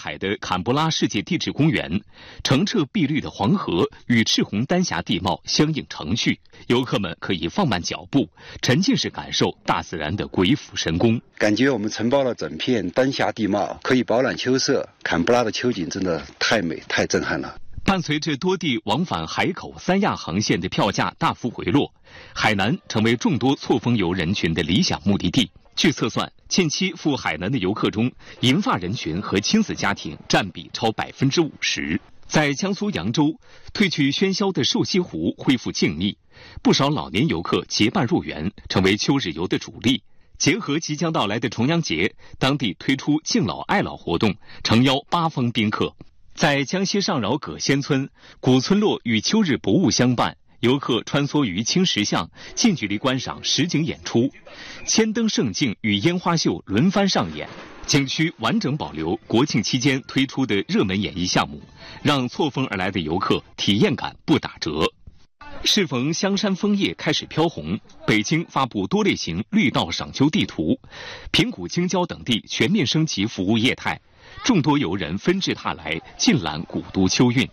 海的坎布拉世界地质公园，澄澈碧绿的黄河与赤红丹霞地貌相映成趣，游客们可以放慢脚步，沉浸式感受大自然的鬼斧神工。 感觉我们承包了整片丹霞地貌，可以饱览秋色。坎布拉的秋景真的太美、太震撼了。 伴随着多地往返海口、三亚航线的票价大幅回落，海南成为众多错峰游人群的理想目的地。据测算，近期赴海南的游客中，银发人群和亲子家庭占比超50%。在江苏扬州，褪去喧嚣的瘦西湖恢复静谧，不少老年游客结伴入园，成为秋日游的主力。结合即将到来的重阳节，当地推出敬老爱老活动，诚邀八方宾客。在江西上饶葛仙村，古村落与秋日薄雾相伴，游客穿梭于青石巷，近距离观赏实景演出，千灯盛镜与烟花秀轮番上演。景区完整保留国庆期间推出的热门演艺项目，让错峰而来的游客体验感不打折。适逢香山枫叶开始飘红，北京发布多类型绿道赏秋地图，平谷京郊等地全面升级服务业态，众多游人纷至沓来，尽览古都秋韵。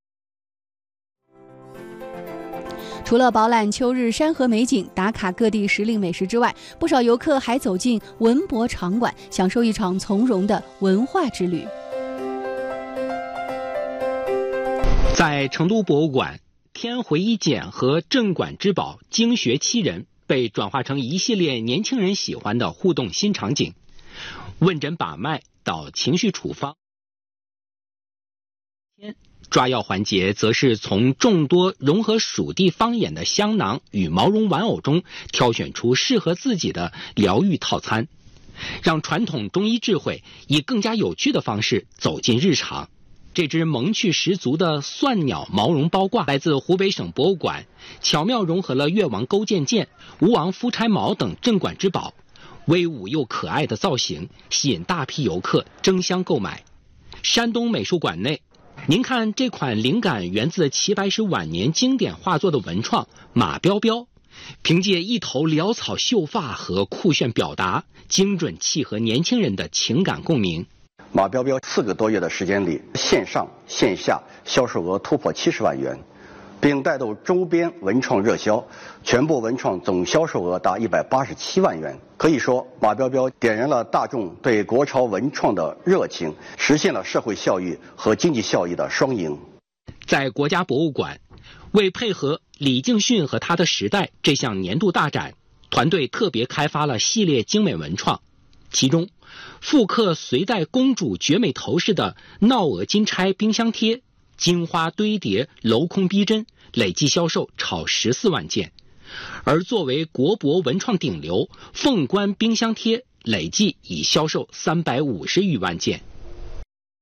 除了饱览秋日山河美景、打卡各地时令美食之外，不少游客还走进文博场馆，享受一场从容的文化之旅。 在成都博物馆，天回一简和镇馆之宝经学七人被转化成一系列年轻人喜欢的互动新场景，问诊把脉到情绪处方。抓药环节则是从众多融合属地方言的香囊与毛绒玩偶中挑选出适合自己的疗愈套餐，让传统中医智慧以更加有趣的方式走进日常。这只萌趣十足的蒜鸟毛绒包挂来自湖北省博物馆，巧妙融合了越王勾践剑、吴王夫差矛等镇馆之宝，威武又可爱的造型吸引大批游客争相购买。山东美术馆内，您看这款灵感源自齐白石晚年经典画作的文创马彪彪，凭借一头潦草秀发和酷炫表达，精准契合年轻人的情感共鸣。 马彪彪4个多月的时间里，线上线下销售额突破70万元，并带动周边文创热销，全部文创总销售额达187万元。可以说，马彪彪点燃了大众对国潮文创的热情，实现了社会效益和经济效益的双赢。 在国家博物馆，为配合李敬训和他的时代这项年度大展，团队特别开发了系列精美文创，其中复刻隋代公主绝美头饰的闹额金钗冰箱贴，金花堆叠，镂空逼真，累计销售超14万件。而作为国博文创顶流，凤冠冰箱贴累计已销售350余万件。